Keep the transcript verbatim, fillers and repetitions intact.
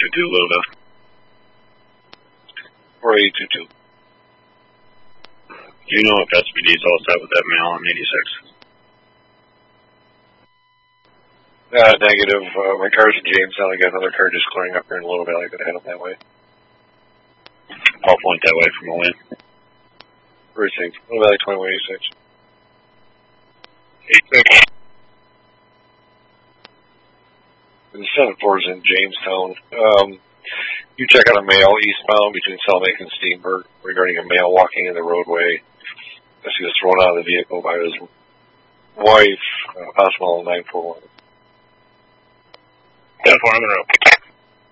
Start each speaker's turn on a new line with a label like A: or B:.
A: two two, Louisville.
B: four eight two two.
A: Do you know if S P D's all set with that mail on eighty-six?
B: Uh, negative. Uh, my car's in Jamestown. I got another car just clearing up here in Little Valley. I could head up that way.
A: I'll point that way from a win.
B: Precinct. Little Valley twenty-one eighty-six.
A: eighty-six.
B: And the seven four is in Jamestown. Um, you check out a male eastbound between Salt Lake and Steenburg regarding a male walking in the roadway. As he was thrown out of the vehicle by his wife, uh, possible nine four one.
A: ten four on the road.